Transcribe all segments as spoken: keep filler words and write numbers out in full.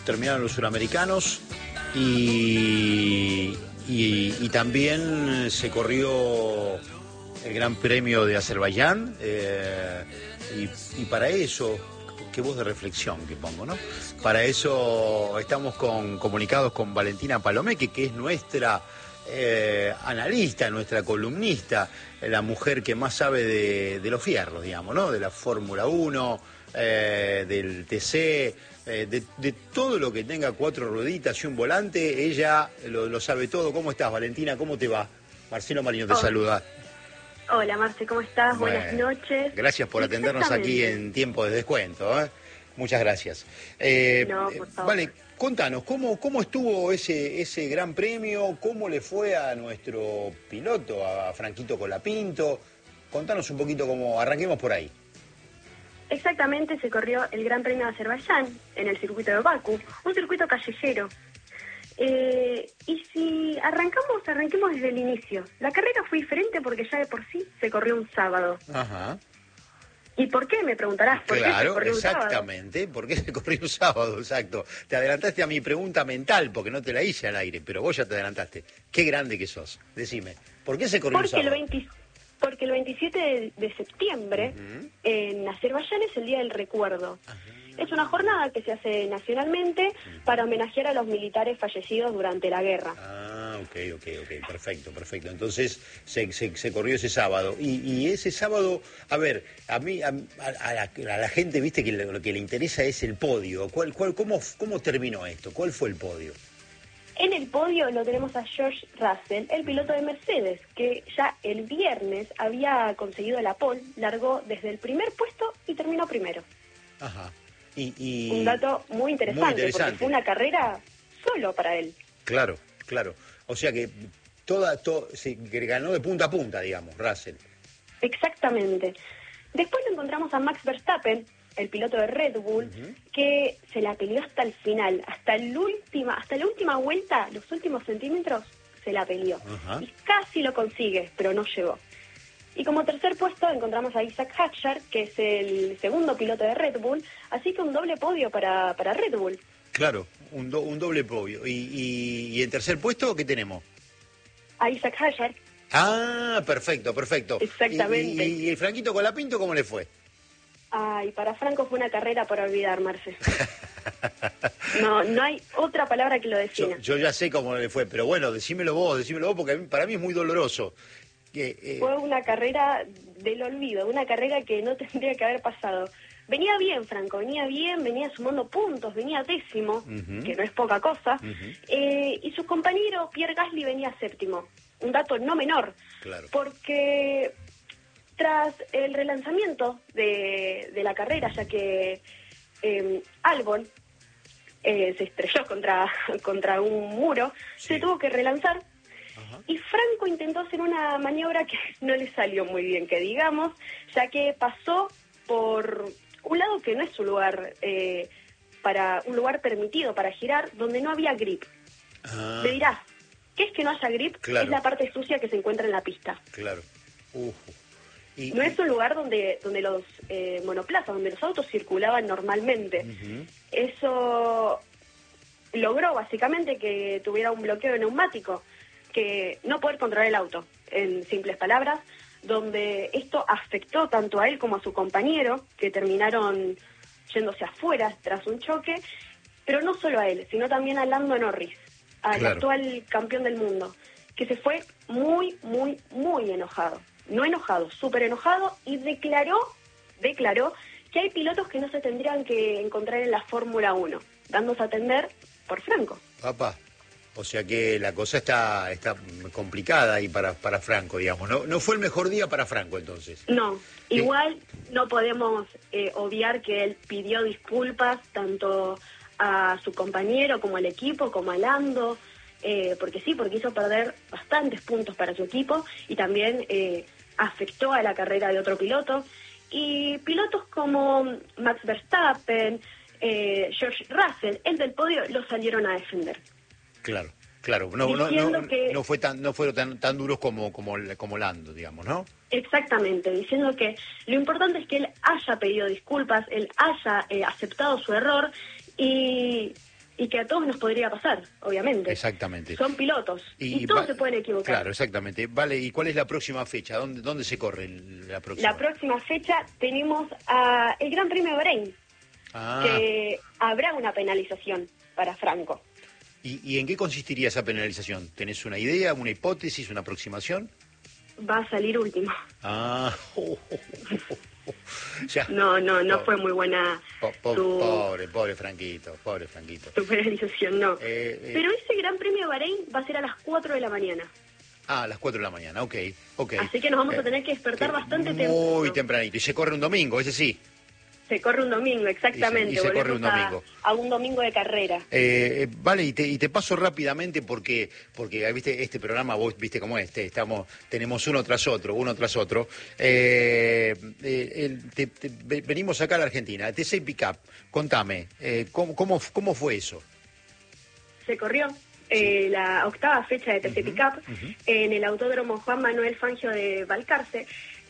terminaron los suramericanos y, y, y también se corrió el Gran Premio de Azerbaiyán eh, y, y para eso, qué voz de reflexión que pongo, ¿no? Para eso estamos con, comunicados con Valentina Palomeque, que es nuestra eh, analista, nuestra columnista, la mujer que más sabe de, de los fierros, digamos, ¿no? De la Fórmula uno, eh, del T C, eh, de, de todo lo que tenga cuatro rueditas y un volante, ella lo, lo sabe todo. ¿Cómo estás, Valentina? ¿Cómo te va? Marcelo Marino te oh. saluda. Hola, Marce, ¿cómo estás? Bueno, buenas noches. Gracias por atendernos aquí en tiempo de descuento, ¿eh? Muchas gracias. Eh, no, por favor. Vale, contanos, ¿cómo, cómo estuvo ese, ese gran premio? ¿Cómo le fue a nuestro piloto, a Franquito Colapinto? Contanos un poquito cómo, arranquemos por ahí. Exactamente, se corrió el Gran Premio de Azerbaiyán en el circuito de Bakú, un circuito callejero. Eh, y si arrancamos, arranquemos desde el inicio. La carrera fue diferente porque ya de por sí se corrió un sábado. Ajá. ¿Y por qué? Me preguntarás. ¿Por claro, qué se corrió exactamente. Un sábado? ¿Por qué se corrió un sábado? Exacto. Te adelantaste a mi pregunta mental porque no te la hice al aire, pero vos ya te adelantaste. Qué grande que sos. Decime, ¿por qué se corrió porque un sábado? El veinte, porque el veintisiete de, de septiembre uh-huh. en Azerbaiyán es el Día del Recuerdo. Uh-huh. Es una jornada que se hace nacionalmente uh-huh. para homenajear a los militares fallecidos durante la guerra. Ah, ok, ok, ok, perfecto, perfecto. Entonces se, se, se corrió ese sábado. Y, y ese sábado, a ver, a mí, a, a, la, a la gente, viste, que lo que le interesa es el podio. ¿Cuál, cuál, cómo, ¿Cómo terminó esto? ¿Cuál fue el podio? En el podio lo tenemos a George Russell, el piloto de Mercedes, que ya el viernes había conseguido la pole, largó desde el primer puesto y terminó primero. Ajá. Y, y... Un dato muy interesante, muy interesante, porque fue una carrera solo para él. Claro, claro. O sea que toda, todo, se ganó de punta a punta, digamos, Russell. Exactamente. Después lo encontramos a Max Verstappen, el piloto de Red Bull, uh-huh. que se la peleó hasta el final, hasta el última, hasta la última vuelta, los últimos centímetros, se la peleó. Uh-huh. Y casi lo consigue, pero no llegó. Y como tercer puesto encontramos a Isaac Hadjar, que es el segundo piloto de Red Bull, así que un doble podio para, para Red Bull. Claro, un, do, un doble podio. ¿Y, y, y en tercer puesto qué tenemos? A Isaac Hadjar. Ah, perfecto, perfecto. Exactamente. ¿Y, y, y el Franquito Colapinto cómo le fue? Ay, para Franco fue una carrera para olvidar, Marce. No, no hay otra palabra que lo defina. Yo, yo ya sé cómo le fue, pero bueno, decímelo vos, decímelo vos, porque para mí es muy doloroso. Que, eh... Fue una carrera del olvido, una carrera que no tendría que haber pasado. Venía bien, Franco, venía bien, venía sumando puntos, venía décimo, uh-huh. que no es poca cosa, uh-huh. eh, y su compañero Pierre Gasly venía séptimo. Un dato no menor, claro. porque tras el relanzamiento de, de la carrera, ya que eh, Albon eh, se estrelló contra, contra un muro, sí. se tuvo que relanzar. Ajá. Y Franco intentó hacer una maniobra que no le salió muy bien, que digamos, ya que pasó por un lado que no es un lugar eh, para un lugar permitido para girar, donde no había grip. Ah. Me dirás, ¿qué es que no haya grip? Claro. Es la parte sucia que se encuentra en la pista. Claro. Uh. Y, no y... es un lugar donde donde los eh, monoplazas, donde los autos circulaban normalmente. Uh-huh. Eso logró básicamente que tuviera un bloqueo neumático, que no poder controlar el auto, en simples palabras, donde esto afectó tanto a él como a su compañero, que terminaron yéndose afuera tras un choque, pero no solo a él, sino también a Lando Norris, al claro. actual campeón del mundo, que se fue muy, muy, muy enojado. No enojado, súper enojado, y declaró, declaró que hay pilotos que no se tendrían que encontrar en la Fórmula uno, dándose a atender por Franco. Papá. O sea que la cosa está está complicada ahí para, para Franco, digamos. ¿No? No fue el mejor día para Franco, entonces. No, ¿Sí? igual no podemos eh, obviar que él pidió disculpas tanto a su compañero como al equipo, como a Lando, eh, porque sí, porque hizo perder bastantes puntos para su equipo y también eh, afectó a la carrera de otro piloto. Y pilotos como Max Verstappen, eh, George Russell, el del podio, lo salieron a defender. Claro, claro, no, no, no, que, no fue tan, no fueron tan, tan duros como, como, como Lando, digamos, ¿no? Exactamente, diciendo que lo importante es que él haya pedido disculpas, él haya eh, aceptado su error y y que a todos nos podría pasar, obviamente. Exactamente. Son pilotos y, y todos va, se pueden equivocar. Claro, exactamente. Vale, ¿y cuál es la próxima fecha? ¿Dónde, dónde se corre la próxima? La próxima fecha tenemos a el Gran Premio de Bahrein, ah. que habrá una penalización para Franco. ¿Y, ¿Y en qué consistiría esa penalización? ¿Tenés una idea, una hipótesis, una aproximación? Va a salir último. Ah, oh, oh, oh, oh. Ya. No, no, no pobre, fue muy buena po, po, tu, pobre, pobre Franquito, pobre Franquito. Tu penalización, no. Eh, eh. Pero ese Gran Premio de Bahrein va a ser a las cuatro de la mañana. Ah, a las cuatro de la mañana, ok, ok. Así que nos vamos eh, a tener que despertar que bastante temprano. Muy tempranito. Y se corre un domingo, ese sí. Se corre un domingo, exactamente. Y se, y se corre un domingo. A, a un domingo de carrera. Eh, vale, y te, y te paso rápidamente porque, porque viste, este programa, vos viste cómo es, este, estamos, tenemos uno tras otro, uno tras otro. Eh, eh, el, te, te, venimos acá a la Argentina, T C Pickup, contame, eh, ¿cómo, cómo, ¿cómo fue eso? Se corrió. Eh, la octava fecha de T C uh-huh, Pickup uh-huh. en el Autódromo Juan Manuel Fangio de Balcarce,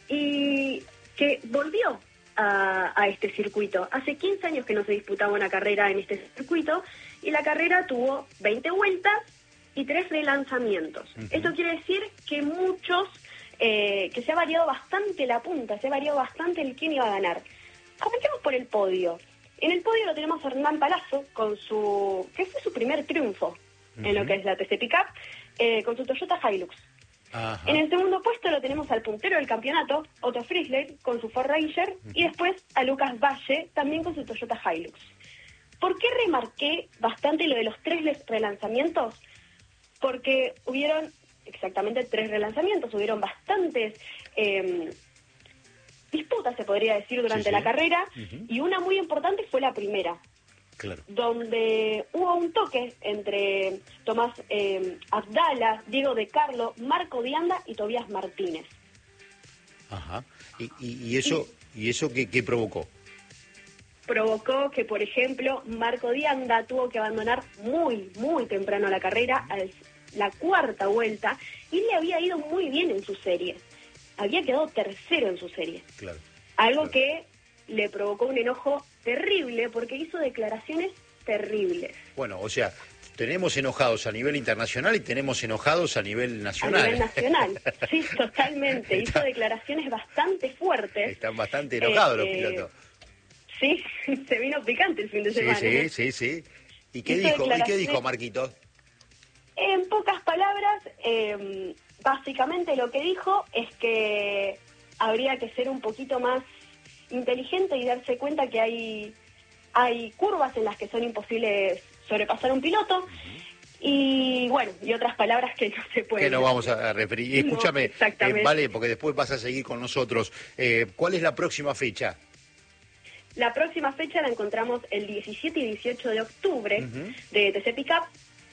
y que volvió A, a este circuito. Hace quince años que no se disputaba una carrera en este circuito y la carrera tuvo veinte vueltas y tres relanzamientos. Uh-huh. Esto quiere decir que muchos, eh, que se ha variado bastante la punta, se ha variado bastante el quién iba a ganar. Comencemos por el podio. En el podio lo tenemos a Hernán Palazzo, con su, que fue su primer triunfo uh-huh. en lo que es la T C Pickup, eh, con su Toyota Hilux. Ajá. En el segundo puesto lo tenemos al puntero del campeonato, Otto Frizzler, con su Ford Ranger, uh-huh. y después a Lucas Valle, también con su Toyota Hilux. ¿Por qué remarqué bastante lo de los tres relanzamientos? Porque hubieron exactamente tres relanzamientos, hubieron bastantes eh, disputas, se podría decir, durante sí, sí. la carrera, uh-huh. y una muy importante fue la primera. Claro. Donde hubo un toque entre Tomás eh, Abdala, Diego De Carlo, Marco Dianda y Tobías Martínez. Ajá. ¿Y, y, y eso, y, ¿y eso qué, qué provocó? Provocó que, por ejemplo, Marco Dianda tuvo que abandonar muy, muy temprano la carrera, a la cuarta vuelta, y le había ido muy bien en su serie. Había quedado tercero en su serie. Claro. Algo claro. que le provocó un enojo terrible porque hizo declaraciones terribles. Bueno, o sea, tenemos enojados a nivel internacional y tenemos enojados a nivel nacional. A nivel nacional, sí, totalmente. Está... Hizo declaraciones bastante fuertes. Están bastante enojados eh, los pilotos. Sí, se vino picante el fin de sí, semana. Sí, sí, sí. ¿Y qué, dijo, ¿Y qué dijo Marquito? En pocas palabras, eh, básicamente lo que dijo es que habría que ser un poquito más inteligente y darse cuenta que hay hay curvas en las que son imposibles sobrepasar un piloto uh-huh. y bueno, y otras palabras que no se pueden que no decir. Vamos a referir. Escúchame, no, eh, vale, porque después vas a seguir con nosotros. Eh, ¿Cuál es la próxima fecha? La próxima fecha la encontramos el diecisiete y dieciocho de octubre uh-huh. de T C Pickup.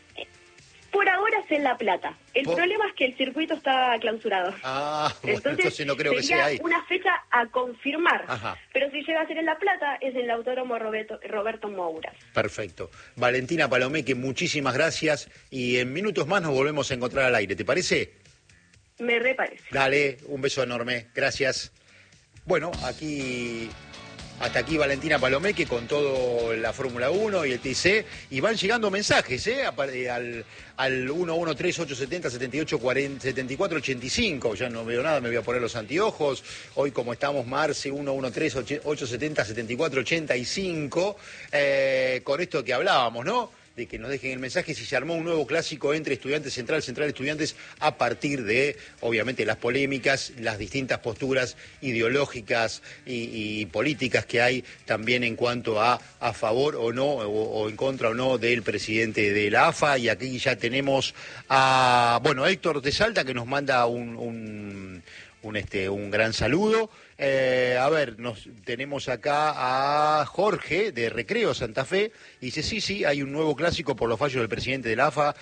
Por ahora es en La Plata. El ¿Por? problema es que el circuito está clausurado. Ah, bueno, entonces, entonces no creo que sea ahí. Una fecha a confirmar. Ajá. Pero si llega a ser en La Plata, es en el Autódromo Roberto, Roberto Moura. Perfecto. Valentina Palomeque, muchísimas gracias. Y en minutos más nos volvemos a encontrar al aire. ¿Te parece? Me reparece. Dale, un beso enorme. Gracias. Bueno, aquí... Hasta aquí Valentina Palomeque con todo la Fórmula uno y el T C. Y van llegando mensajes, ¿eh? Al, al uno uno tres ocho siete cero siete ocho siete cuatro ocho cinco. Ya no veo nada, me voy a poner los anteojos. Hoy, como estamos, Marce, uno uno tres ocho siete cero siete cuatro ocho cinco. Eh, con esto que hablábamos, ¿no? De que nos dejen el mensaje si se armó un nuevo clásico entre Estudiantes Central, Central Estudiantes, a partir de, obviamente, las polémicas, las distintas posturas ideológicas y, y políticas que hay también en cuanto a a favor o no, o, o en contra o no del presidente de la A F A. Y aquí ya tenemos a, bueno, Héctor de Salta, que nos manda un, un, un, este, un gran saludo. Eh, a ver, nos tenemos acá a Jorge de Recreo Santa Fe, y dice, sí, sí, hay un nuevo clásico por los fallos del presidente de la A F A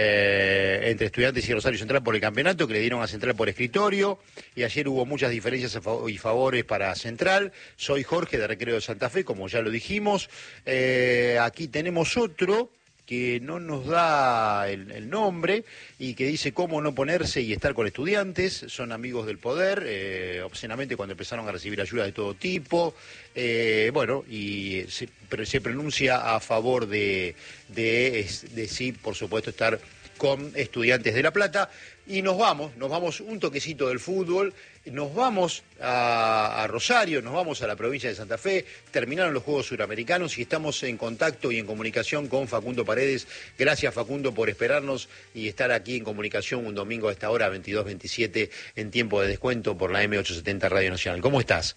eh, entre Estudiantes y Rosario Central por el campeonato que le dieron a Central por escritorio, y ayer hubo muchas diferencias a favor y favores para Central. Soy Jorge de Recreo de Santa Fe, como ya lo dijimos. Eh, aquí tenemos otro, que no nos da el, el nombre y que dice cómo no ponerse y estar con estudiantes. Son amigos del poder, eh, obscenamente cuando empezaron a recibir ayuda de todo tipo. Eh, bueno, y se, se pronuncia a favor de, de, de sí, por supuesto, estar con Estudiantes de La Plata. Y nos vamos, nos vamos un toquecito del fútbol, nos vamos a, a Rosario, nos vamos a la provincia de Santa Fe, terminaron los Juegos Suramericanos y estamos en contacto y en comunicación con Facundo Paredes. Gracias, Facundo, por esperarnos y estar aquí en comunicación un domingo a esta hora, veintidós veintisiete, en tiempo de descuento por la M ochocientos setenta Radio Nacional. ¿Cómo estás?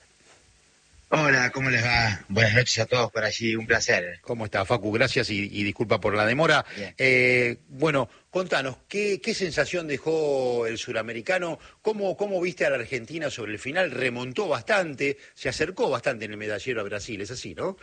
Hola, ¿cómo les va? Buenas noches a todos por allí, un placer. ¿Cómo está, Facu? Gracias y, y disculpa por la demora. Eh, bueno, contanos, ¿qué, ¿qué sensación dejó el suramericano? ¿Cómo, ¿Cómo viste a la Argentina sobre el final? Remontó bastante, se acercó bastante en el medallero a Brasil, es así, ¿no?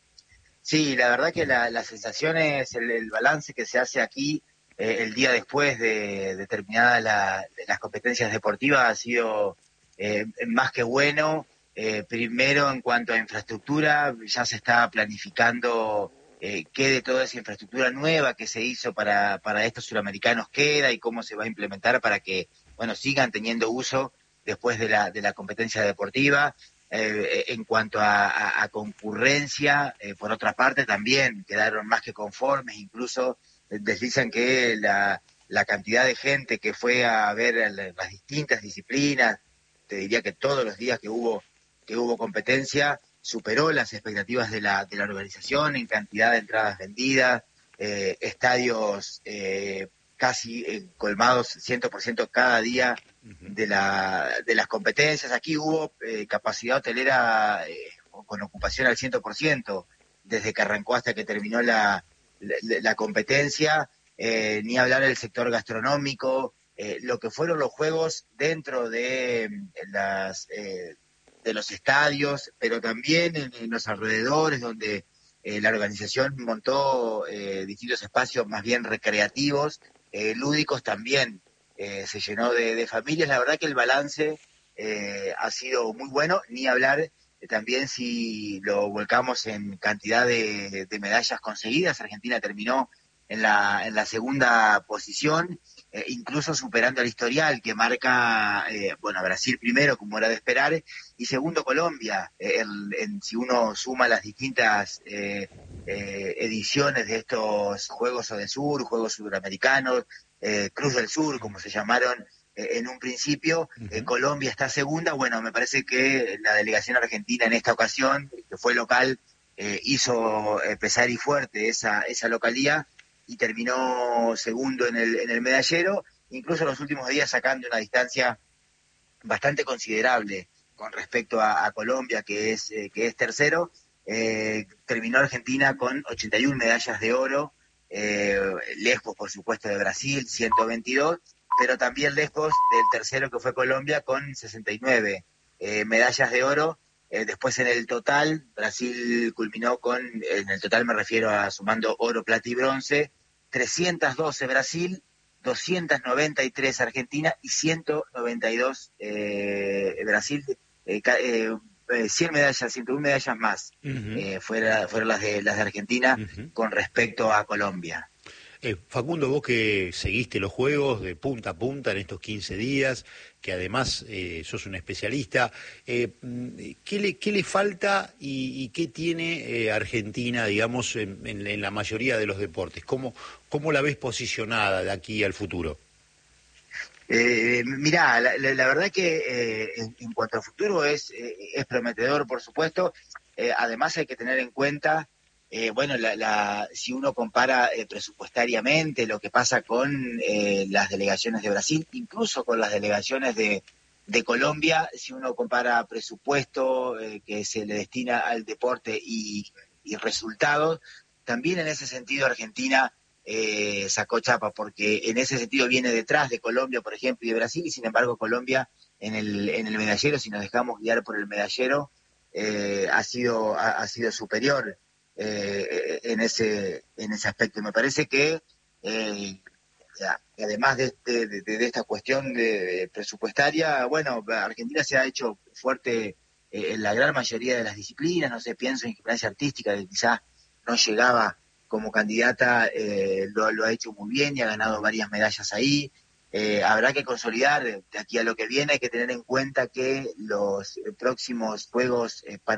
Sí, la verdad que la, la sensación es el, el balance que se hace aquí eh, el día después de, de terminadas la, las competencias deportivas ha sido eh, más que bueno. Eh, primero, en cuanto a infraestructura, ya se está planificando eh, qué de toda esa infraestructura nueva que se hizo para, para estos suramericanos queda y cómo se va a implementar para que, bueno, sigan teniendo uso después de la, de la competencia deportiva. Eh, en cuanto a, a, a concurrencia, eh, por otra parte, también quedaron más que conformes, incluso deslizan que la, la cantidad de gente que fue a ver las distintas disciplinas, te diría que todos los días que hubo que hubo competencia, superó las expectativas de la, de la organización en cantidad de entradas vendidas, eh, estadios eh, casi eh, colmados cien por ciento cada día de, la, de las competencias. Aquí hubo eh, capacidad hotelera eh, con ocupación al cien por ciento desde que arrancó hasta que terminó la, la, la competencia, eh, ni hablar del sector gastronómico, eh, lo que fueron los juegos dentro de las... Eh, de los estadios, pero también en, en los alrededores, donde eh, la organización montó eh, distintos espacios más bien recreativos, eh, lúdicos también, eh, se llenó de, de familias. La verdad que el balance eh, ha sido muy bueno, ni hablar eh, también si lo volcamos en cantidad de, de medallas conseguidas. Argentina terminó en la, en la segunda posición, eh, incluso superando el historial que marca, eh, bueno, Brasil primero, como era de esperar, y segundo Colombia. Eh, el, en, si uno suma las distintas eh, eh, ediciones de estos Juegos del Sur, Juegos Suramericanos, eh, Cruz del Sur, como se llamaron eh, en un principio, uh-huh. eh, Colombia está segunda. Bueno, me parece que la delegación argentina en esta ocasión, que fue local, eh, hizo eh, pesar y fuerte esa, esa localía, y terminó segundo en el, en el medallero, incluso en los últimos días sacando una distancia bastante considerable con respecto a, a Colombia, que es, eh, que es tercero. Eh, terminó Argentina con ochenta y una medallas de oro, eh, Lesbos, por supuesto, de Brasil, ciento veintidós, pero también Lesbos del tercero, que fue Colombia, con sesenta y nueve eh, medallas de oro. Eh, después en el total, Brasil culminó con, en el total me refiero a sumando oro, plata y bronce, trescientos doce Brasil, doscientos noventa y tres Argentina y ciento noventa y dos eh, Brasil, eh, eh, cien medallas, ciento una medallas más, uh-huh. eh, fuera, fueron las de, las de Argentina uh-huh. con respecto a Colombia. Eh, Facundo, vos que seguiste los Juegos de punta a punta en estos quince días, que además eh, sos un especialista, eh, ¿qué, le, ¿qué le falta y, y qué tiene eh, Argentina, digamos, en, en, en la mayoría de los deportes? ¿Cómo, cómo la ves posicionada de aquí al futuro? Eh, mirá, la, la, la verdad que eh, en, en cuanto al futuro es, eh, es prometedor, por supuesto. Eh, además hay que tener en cuenta Eh, bueno, la, la, si uno compara eh, presupuestariamente lo que pasa con eh, las delegaciones de Brasil, incluso con las delegaciones de, de Colombia, si uno compara presupuesto eh, que se le destina al deporte y, y resultados, también en ese sentido Argentina eh, sacó chapa, porque en ese sentido viene detrás de Colombia, por ejemplo, y de Brasil, y sin embargo Colombia en el, en el medallero, si nos dejamos guiar por el medallero, eh, ha sido, ha, ha sido superior. Eh, en ese en ese aspecto. Me parece que eh, ya, además de, este, de, de esta cuestión de, de presupuestaria, bueno, Argentina se ha hecho fuerte eh, en la gran mayoría de las disciplinas. No sé, pienso en gimnasia artística, que quizás no llegaba como candidata eh, lo, lo ha hecho muy bien y ha ganado varias medallas ahí. Eh, habrá que consolidar de aquí a lo que viene, hay que tener en cuenta que los próximos Juegos eh,